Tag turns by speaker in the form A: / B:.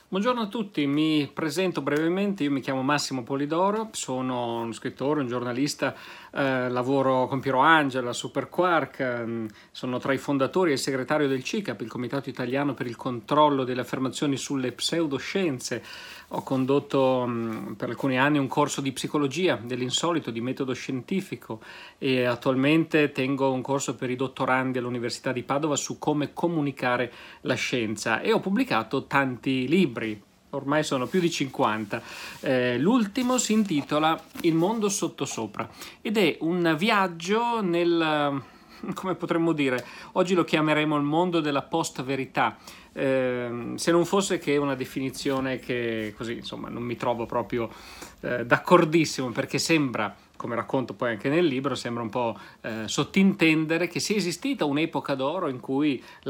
A: Buongiorno a tutti, mi presento brevemente, io mi chiamo Massimo Polidoro, sono uno scrittore, un giornalista, lavoro con Piero Angela, Super Quark, sono tra i fondatori e il segretario del CICAP, il Comitato Italiano per il Controllo delle Affermazioni sulle Pseudoscienze. Ho condotto per alcuni anni un corso di psicologia dell'insolito, di metodo scientifico, e attualmente tengo un corso per i dottorandi all'Università di Padova su come comunicare la scienza e ho pubblicato tanti libri. Ormai sono più di 50. L'ultimo si intitola Il mondo sottosopra ed è un viaggio come potremmo dire, oggi lo chiameremo il mondo della post-verità, se non fosse che una definizione che così, insomma, non mi trovo proprio d'accordissimo, perché sembra, come racconto poi anche nel libro, sembra un po' sottintendere che sia esistita un'epoca d'oro in cui